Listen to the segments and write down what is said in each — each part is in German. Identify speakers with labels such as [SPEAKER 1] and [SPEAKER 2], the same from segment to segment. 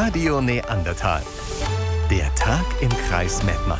[SPEAKER 1] Radio Neandertal. Der Tag im Kreis Mettmann.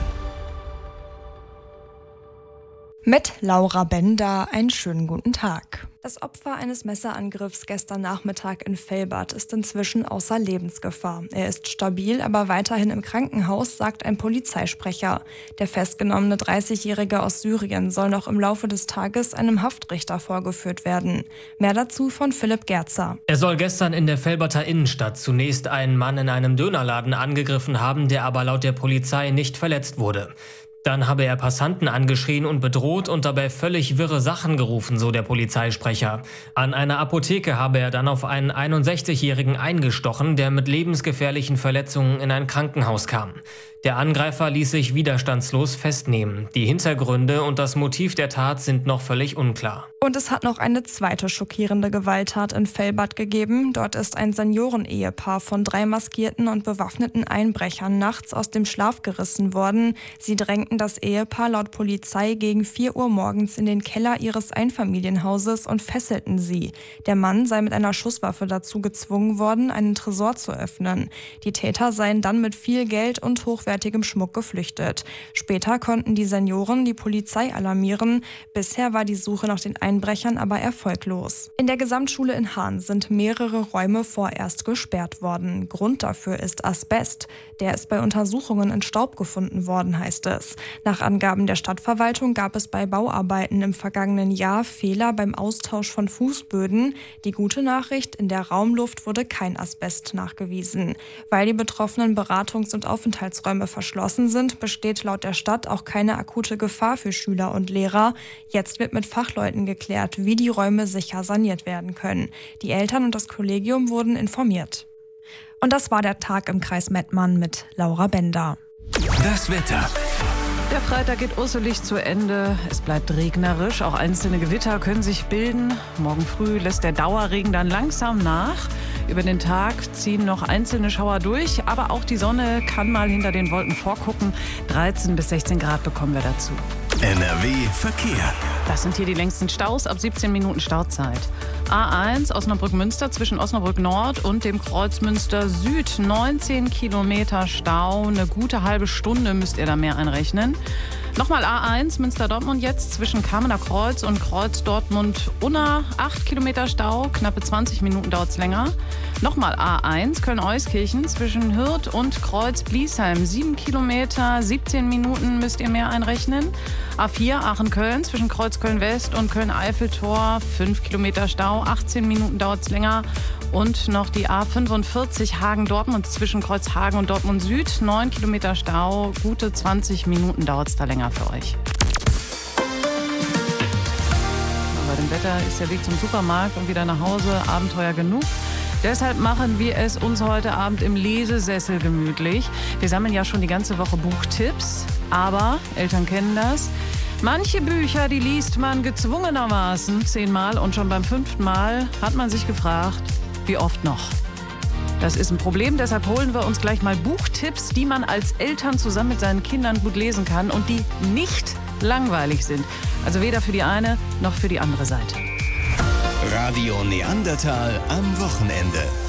[SPEAKER 2] Mit Laura Bender einen schönen guten Tag. Das Opfer eines Messerangriffs gestern Nachmittag in Velbert ist inzwischen außer Lebensgefahr. Er ist stabil, aber weiterhin im Krankenhaus, sagt ein Polizeisprecher. Der festgenommene 30-Jährige aus Syrien soll noch im Laufe des Tages einem Haftrichter vorgeführt werden. Mehr dazu von Philipp Gerzer.
[SPEAKER 3] Er soll gestern in der Velberter Innenstadt zunächst einen Mann in einem Dönerladen angegriffen haben, der aber laut der Polizei nicht verletzt wurde. Dann habe er Passanten angeschrien und bedroht und dabei völlig wirre Sachen gerufen, so der Polizeisprecher. An einer Apotheke habe er dann auf einen 61-Jährigen eingestochen, der mit lebensgefährlichen Verletzungen in ein Krankenhaus kam. Der Angreifer ließ sich widerstandslos festnehmen. Die Hintergründe und das Motiv der Tat sind noch völlig unklar.
[SPEAKER 2] Und es hat noch eine zweite schockierende Gewalttat in Velbert gegeben. Dort ist ein Seniorenehepaar von 3 maskierten und bewaffneten Einbrechern nachts aus dem Schlaf gerissen worden. Sie drängten das Ehepaar laut Polizei gegen 4 Uhr morgens in den Keller ihres Einfamilienhauses und fesselten sie. Der Mann sei mit einer Schusswaffe dazu gezwungen worden, einen Tresor zu öffnen. Die Täter seien dann mit viel Geld und hochwertigem Schmuck geflüchtet. Später konnten die Senioren die Polizei alarmieren. Bisher war die Suche nach den Einbrechern aber erfolglos. In der Gesamtschule in Hahn sind mehrere Räume vorerst gesperrt worden. Grund dafür ist Asbest. Der ist bei Untersuchungen in Staub gefunden worden, heißt es. Nach Angaben der Stadtverwaltung gab es bei Bauarbeiten im vergangenen Jahr Fehler beim Austausch von Fußböden. Die gute Nachricht: in der Raumluft wurde kein Asbest nachgewiesen. Weil die betroffenen Beratungs- und Aufenthaltsräume verschlossen sind, besteht laut der Stadt auch keine akute Gefahr für Schüler und Lehrer. Jetzt wird mit Fachleuten geklärt, wie die Räume sicher saniert werden können. Die Eltern und das Kollegium wurden informiert. Und das war der Tag im Kreis Mettmann mit Laura Bender.
[SPEAKER 1] Das Wetter.
[SPEAKER 4] Der Freitag geht urselig zu Ende. Es bleibt regnerisch. Auch einzelne Gewitter können sich bilden. Morgen früh lässt der Dauerregen dann langsam nach. Über den Tag ziehen noch einzelne Schauer durch. Aber auch die Sonne kann mal hinter den Wolken vorgucken. 13 bis 16 Grad bekommen wir dazu.
[SPEAKER 1] NRW Verkehr.
[SPEAKER 4] Das sind hier die längsten Staus ab 17 Minuten Stauzeit. A1 Osnabrück-Münster zwischen Osnabrück Nord und dem Kreuz Münster Süd. 19 Kilometer Stau. Eine gute halbe Stunde müsst ihr da mehr einrechnen. Nochmal A1 Münster-Dortmund jetzt zwischen Kamener Kreuz und Kreuz Dortmund-Unna. 8 Kilometer Stau, knappe 20 Minuten dauert es länger. Nochmal A1 Köln-Euskirchen zwischen Hürth und Kreuz-Bliesheim. 7 Kilometer, 17 Minuten müsst ihr mehr einrechnen. A4 Aachen-Köln zwischen Kreuz Köln-West und Köln-Eiffeltor. 5 Kilometer Stau, 18 Minuten dauert es länger. Und noch die A45 Hagen-Dortmund zwischen Kreuzhagen und Dortmund Süd. 9 Kilometer Stau, gute 20 Minuten dauert es da länger für euch. Bei dem Wetter ist der Weg zum Supermarkt und wieder nach Hause Abenteuer genug. Deshalb machen wir es uns heute Abend im Lesesessel gemütlich. Wir sammeln ja schon die ganze Woche Buchtipps, aber Eltern kennen das. Manche Bücher, die liest man gezwungenermaßen 10-mal und schon beim 5. Mal hat man sich gefragt, wie oft noch? Das ist ein Problem, deshalb holen wir uns gleich mal Buchtipps, die man als Eltern zusammen mit seinen Kindern gut lesen kann und die nicht langweilig sind. Also weder für die eine noch für die andere Seite.
[SPEAKER 1] Radio Neandertal am Wochenende.